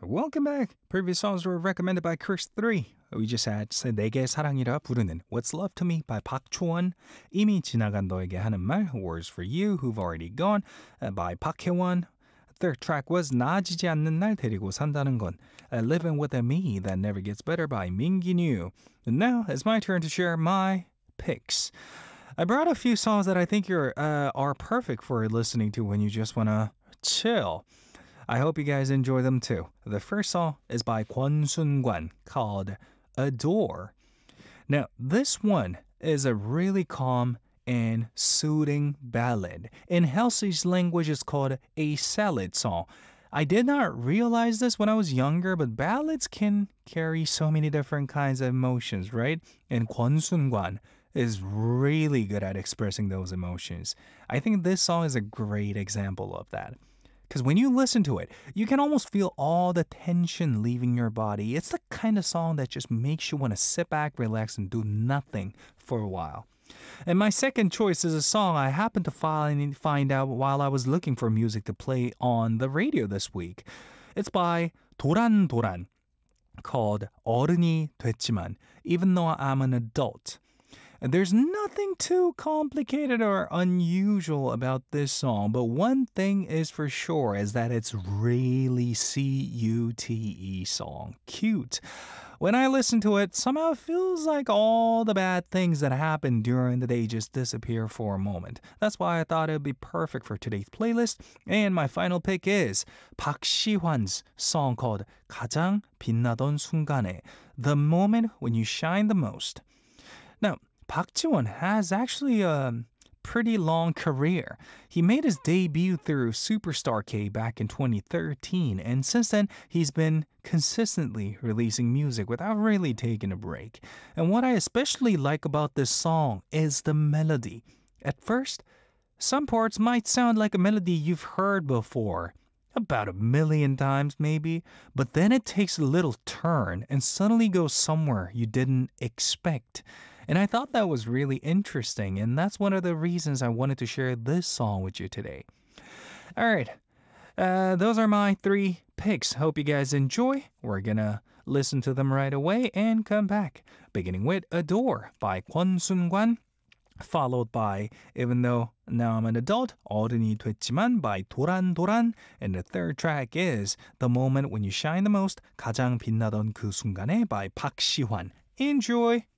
welcome back. Previous songs were recommended by Chris3. We just had 내게 사랑이라 부르는 What's Love to Me by 박초원, 이미 지나간 너에게 하는 말, Words for You, Who've Already Gone by 박혜원. Third track was 나아지지 않는 날 데리고 산다는 건 Living with a Me That Never Gets Better by 민기뉴. And now it's my turn to share my picks. I brought a few songs that I think are perfect for listening to when you just want to chill. I hope you guys enjoy them too. The first song is by 권순관 called Adore. Now, this one is a really calm and soothing ballad. In Halsey's language, it's called a salad song. I did not realize this when I was younger, but ballads can carry so many different kinds of emotions, right? And 권순관 is really good at expressing those emotions. I think this song is a great example of that. Because when you listen to it, you can almost feel all the tension leaving your body. It's the kind of song that just makes you want to sit back, relax, and do nothing for a while. And my second choice is a song I happened to find out while I was looking for music to play on the radio this week. It's by 도란도란 called 어른이 됐지만, even though I'm an adult. And there's nothing too complicated or unusual about this song, but one thing is for sure is that it's really C-U-T-E song. Cute. When I listen to it, somehow it feels like all the bad things that happened during the day just disappear for a moment. That's why I thought it would be perfect for today's playlist. And my final pick is 박시환's song called 가장 빛나던 순간에, The Moment When You Shine the Most. Now, Park Ji-won has actually a pretty long career. He made his debut through Superstar K back in 2013, and since then, he's been consistently releasing music without really taking a break. And what I especially like about this song is the melody. At first, some parts might sound like a melody you've heard before, about 1 million times maybe, but then it takes a little turn and suddenly goes somewhere you didn't expect. And I thought that was really interesting, and that's one of the reasons I wanted to share this song with you today. All right, those are my 3 picks. Hope you guys enjoy. We're gonna listen to them right away and come back. Beginning with Adore by Kwon Sun-gwan, followed by Even Though Now I'm an Adult, 어른이 됐지만 by 도란도란, and the third track is The Moment When You Shine the Most, 가장 빛나던 그 순간에 by 박시환. Enjoy!